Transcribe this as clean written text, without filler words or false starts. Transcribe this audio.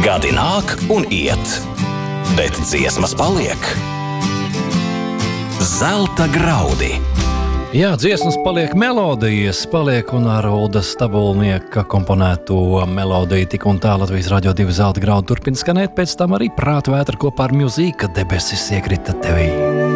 Gadi nāk un iet, bet dziesmas paliek. Zelta graudi. Jā, dziesmas paliek, melodijas paliek, un ar Ulda Stabulnieka komponēto melodiju tik un tā Latvijas Radio 2 Zelta graudu turpina skanēt, pēc tam arī Prāta vētra kopā ar Mūzika debesis iekrita tevī.